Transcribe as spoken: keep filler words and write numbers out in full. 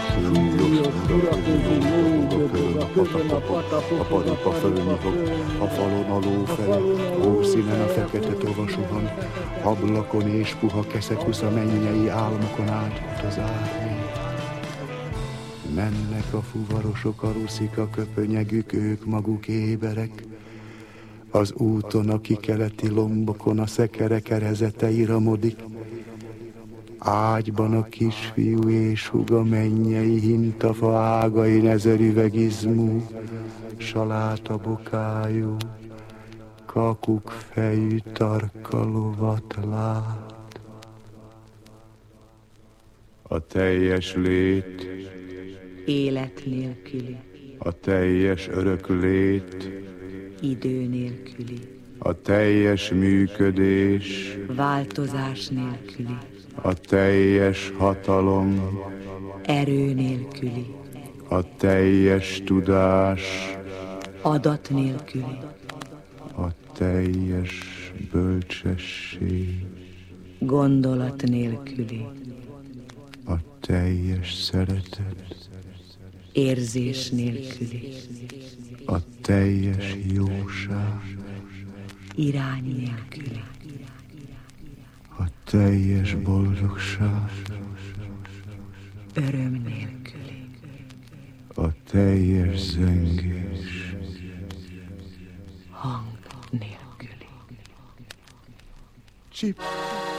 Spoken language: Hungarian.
súlyos, urakozó morógödög, a közön a patapok, a paripa fölnyitog, a falon a ló felé, hószínen a fekete tova suhan, ablakon és puha keszekusza mennyei álmokon átfut az árnyék. Mennek a fuvarosok, a ruszika köpönyegük, ők maguk éberek. Az úton a kikeleti lombokon a szekere kerezete iramodik. Ágyban a kisfiú és húga mennyei hintafa ágain ezer üvegizmú, saláta bokájú, kakuk fejű tarka lovat lát. A teljes lét élet nélküli, a teljes örök lét idő nélküli, a teljes működés változás nélküli, a teljes hatalom erő nélküli, a teljes tudás adat nélküli, a teljes bölcsesség gondolat nélküli, a teljes szeretet érzés nélküli, a teljes jóság irány nélküli, a teljes boldogság öröm nélküli, a teljes zengés hang nélküli. Csip!